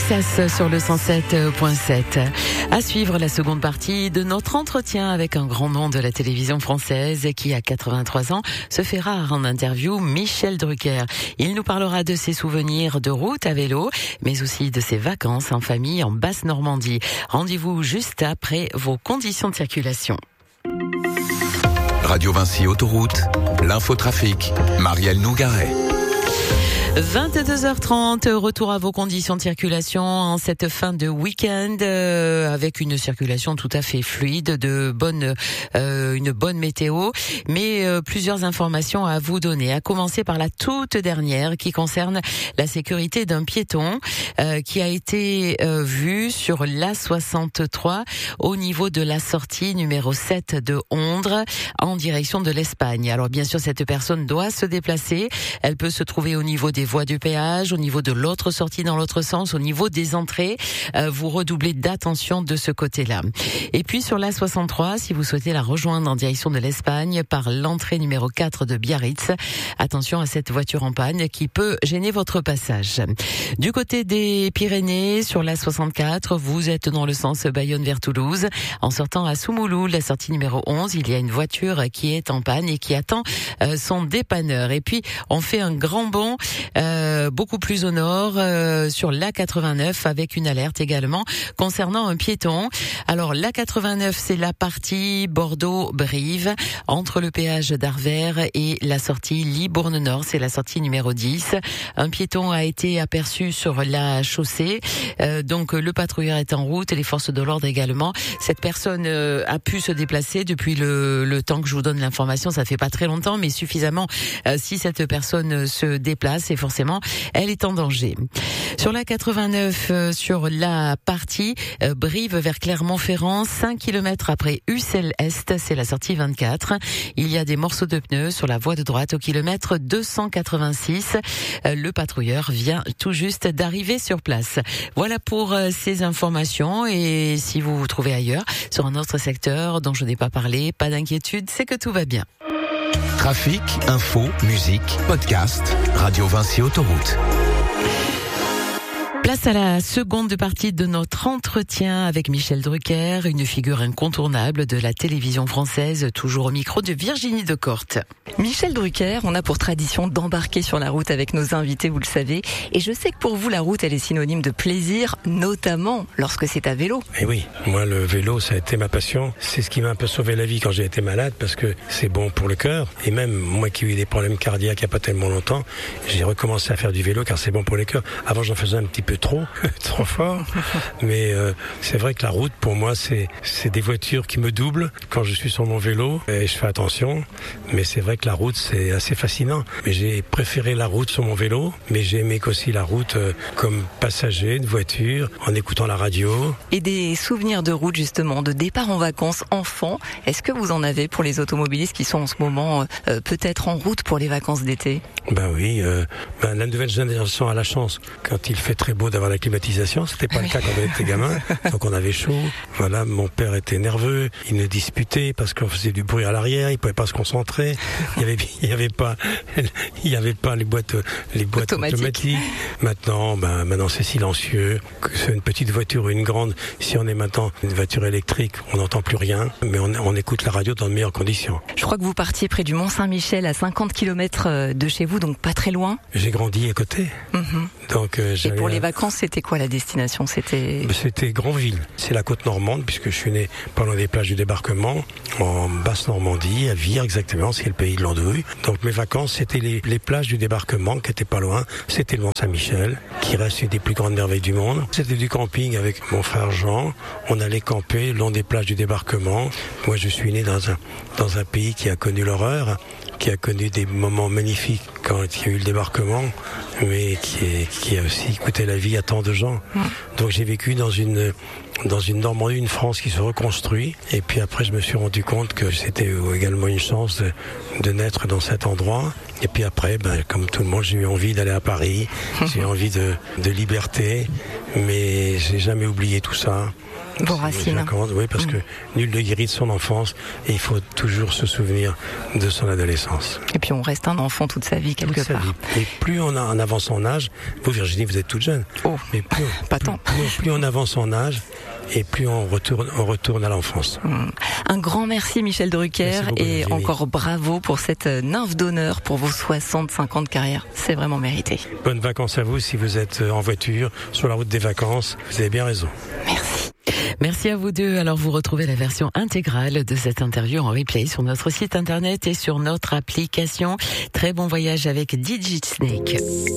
Texas sur le 107.7. À suivre la seconde partie de notre entretien avec un grand nom de la télévision française qui, à 83 ans, se fait rare en interview, Michel Drucker. Il nous parlera de ses souvenirs de route à vélo, mais aussi de ses vacances en famille en Basse-Normandie. Rendez-vous juste après vos conditions de circulation. Radio Vinci Autoroute, l'infotrafic, Marielle Nougaret. 22h30, retour à vos conditions de circulation en cette fin de week-end avec une circulation tout à fait fluide, une bonne météo, mais plusieurs informations à vous donner. À commencer par la toute dernière qui concerne la sécurité d'un piéton qui a été vu sur l'A63 au niveau de la sortie numéro 7 de Ondres en direction de l'Espagne. Alors bien sûr, cette personne doit se déplacer. Elle peut se trouver au niveau des voies du péage, au niveau de l'autre sortie dans l'autre sens, au niveau des entrées. Vous redoublez d'attention de ce côté-là. Et puis sur l'A63, si vous souhaitez la rejoindre en direction de l'Espagne par l'entrée numéro 4 de Biarritz, attention à cette voiture en panne qui peut gêner votre passage. Du côté des Pyrénées, sur l'A64, vous êtes dans le sens Bayonne vers Toulouse. En sortant à Soumouloul, la sortie numéro 11, il y a une voiture qui est en panne et qui attend son dépanneur. Et puis, on fait un grand bond beaucoup plus au nord sur l'A89 avec une alerte également concernant un piéton. Alors l'A89, c'est la partie Bordeaux-Brive entre le péage d'Arvers et la sortie Libourne-Nord, c'est la sortie numéro 10. Un piéton a été aperçu sur la chaussée, donc le patrouilleur est en route et les forces de l'ordre également. Cette personne a pu se déplacer depuis le temps que je vous donne l'information, ça fait pas très longtemps mais suffisamment si cette personne se déplace et forcément elle est en danger. Sur la 89, sur la partie Brive vers Clermont-Ferrand, 5 km après Ussel-Est, c'est la sortie 24. Il y a des morceaux de pneus sur la voie de droite au kilomètre 286. Le patrouilleur vient tout juste d'arriver sur place. Voilà pour ces informations et si vous vous trouvez ailleurs, sur un autre secteur dont je n'ai pas parlé, pas d'inquiétude, c'est que tout va bien. Trafic, info, musique, podcast, Radio Vinci Autoroute. Place à la seconde partie de notre entretien avec Michel Drucker, une figure incontournable de la télévision française, toujours au micro de Virginie Decorte. Michel Drucker, on a pour tradition d'embarquer sur la route avec nos invités, vous le savez. Et je sais que pour vous, la route, elle est synonyme de plaisir, notamment lorsque c'est à vélo. Et oui, moi, le vélo, ça a été ma passion. C'est ce qui m'a un peu sauvé la vie quand j'ai été malade, parce que c'est bon pour le cœur. Et même moi qui ai eu des problèmes cardiaques il n'y a pas tellement longtemps, j'ai recommencé à faire du vélo car c'est bon pour le cœur. Avant, j'en faisais un petit peu trop fort. Mais c'est vrai que la route, pour moi, c'est des voitures qui me doublent quand je suis sur mon vélo. Et je fais attention. Mais c'est vrai que la route, c'est assez fascinant. Mais j'ai préféré la route sur mon vélo. Mais j'ai aimé aussi la route comme passager de voiture, en écoutant la radio. Et des souvenirs de route, justement, de départ en vacances enfant. Est-ce que vous en avez pour les automobilistes qui sont en ce moment peut-être en route pour les vacances d'été? Ben oui. La nouvelle génération a la chance, quand il fait très beau, d'avoir la climatisation. C'était pas le cas quand on était gamin. Donc on avait chaud. Voilà, mon père était nerveux. Il nous disputait parce qu'on faisait du bruit à l'arrière. Il pouvait pas se concentrer. Il y avait pas les boîtes automatiques. Maintenant c'est silencieux. Que c'est une petite voiture ou une grande. Si on est maintenant une voiture électrique, on n'entend plus rien. Mais on écoute la radio dans de meilleures conditions. Je crois que vous partiez près du Mont-Saint-Michel à 50 km de chez vous, donc pas très loin. J'ai grandi à côté. Donc, et pour les vacances, c'était quoi la destination? C'était Granville. C'est la côte normande, puisque je suis né pas loin des plages du débarquement, en Basse-Normandie, à Vire exactement, c'est le pays de l'andouille. Donc mes vacances, c'était les plages du débarquement, qui étaient pas loin. C'était le Mont-Saint-Michel, qui reste une des plus grandes merveilles du monde. C'était du camping avec mon frère Jean. On allait camper le long des plages du débarquement. Moi, je suis né dans un pays qui a connu l'horreur, qui a connu des moments magnifiques quand il y a eu le débarquement, mais qui a aussi coûté la vie à tant de gens. Donc j'ai vécu dans une Normandie, une France qui se reconstruit. Et puis après, je me suis rendu compte que c'était également une chance de naître dans cet endroit. Et puis après, comme tout le monde, j'ai eu envie d'aller à Paris. J'ai eu envie de liberté, mais j'ai jamais oublié tout ça. Vos racines. Oui, parce que nul ne guérit de son enfance et il faut toujours se souvenir de son adolescence. Et puis on reste un enfant toute sa vie quelque part. Et plus on avance en âge, vous Virginie, vous êtes toute jeune. Oh, mais pas tant. Plus on avance en âge et plus on retourne à l'enfance. Un grand merci Michel Drucker beaucoup, et Virginie. encore bravo pour cette nymphe d'honneur pour vos 65 ans de carrière. C'est vraiment mérité. Bonnes vacances à vous si vous êtes en voiture, sur la route des vacances. Vous avez bien raison. Merci. Merci à vous deux. Alors vous retrouvez la version intégrale de cette interview en replay sur notre site internet et sur notre application. Très bon voyage avec DigiSnake.